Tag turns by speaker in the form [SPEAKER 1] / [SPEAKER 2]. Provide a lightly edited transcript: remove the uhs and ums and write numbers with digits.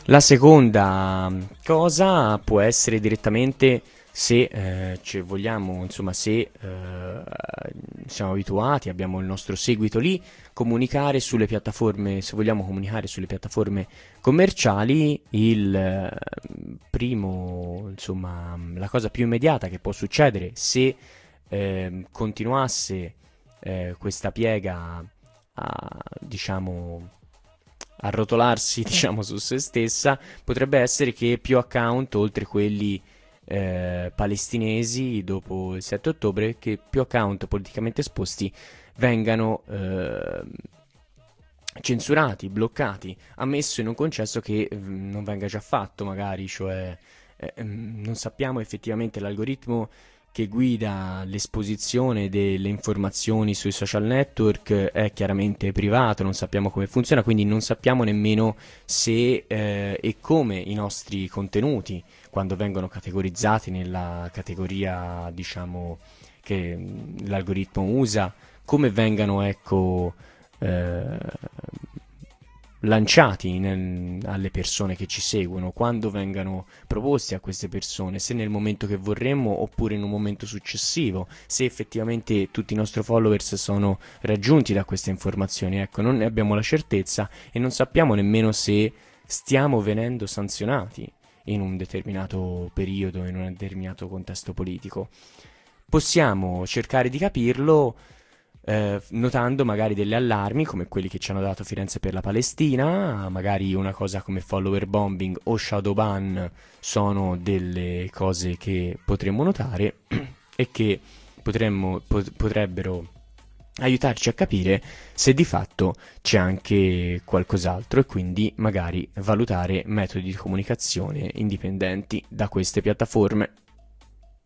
[SPEAKER 1] La seconda cosa può essere direttamente se vogliamo, insomma, se siamo abituati, abbiamo il nostro seguito lì, comunicare sulle piattaforme, se vogliamo comunicare sulle piattaforme commerciali, il primo, insomma, la cosa più immediata che può succedere se continuasse questa piega diciamo, a rotolarsi, diciamo, su se stessa, potrebbe essere che più account, oltre quelli palestinesi dopo il 7 ottobre, che più account politicamente esposti vengano censurati, bloccati, ammesso e non concesso che non venga già fatto, magari, cioè non sappiamo effettivamente l'algoritmo che guida l'esposizione delle informazioni sui social network è chiaramente privato, non sappiamo come funziona, quindi non sappiamo nemmeno se e come i nostri contenuti, quando vengono categorizzati nella categoria, diciamo, che l'algoritmo usa, come vengano, ecco, eh, lanciati alle persone che ci seguono, quando vengano proposti a queste persone, se nel momento che vorremmo oppure in un momento successivo, se effettivamente tutti i nostri followers sono raggiunti da queste informazioni. Ecco, non ne abbiamo la certezza e non sappiamo nemmeno se stiamo venendo sanzionati in un determinato periodo, in un determinato contesto politico. Possiamo cercare di capirlo notando magari delle allarmi come quelli che ci hanno dato Firenze per la Palestina, magari una cosa come follower bombing o shadow ban sono delle cose che potremmo notare e che potrebbero aiutarci a capire se di fatto c'è anche qualcos'altro e quindi magari valutare metodi di comunicazione indipendenti da queste piattaforme.